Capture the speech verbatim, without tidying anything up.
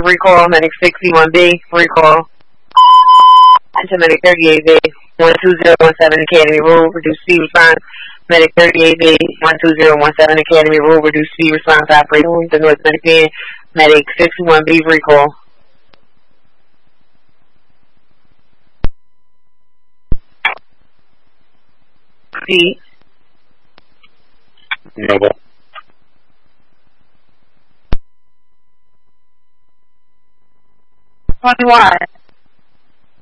recall. Medic sixty-one B, recall. Attention Medic thirty-eight B, one two zero one seven Academy Rule, reduce speed response. Medic thirty-eight B, one two zero one seven Academy Rule, reduce speed response operation. The North Medic Band, Medic sixty-one B, recall. C. Noble. twenty-one.